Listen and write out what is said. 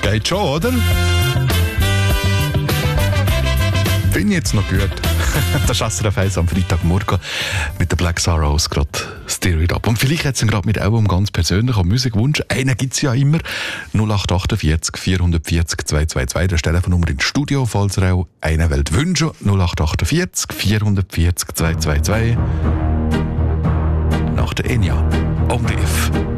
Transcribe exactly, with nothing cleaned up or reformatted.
Geht schon, oder? Bin ich jetzt noch gut. Das ist S R F eins am Freitagmorgen mit der Black Sorrows gerade Steer It Up. Und vielleicht hat es gerade mit auch um ganz persönlichen Musikwunsch. Einen gibt es ja immer. null acht achtundvierzig vierhundertvierzig zweihundertzweiundzwanzig. Das ist die Telefonnummer ins Studio, falls ihr auch einen wollt wünschen. null acht achtundvierzig vierhundertvierzig zweihundertzweiundzwanzig. Nach der Enya. On the If.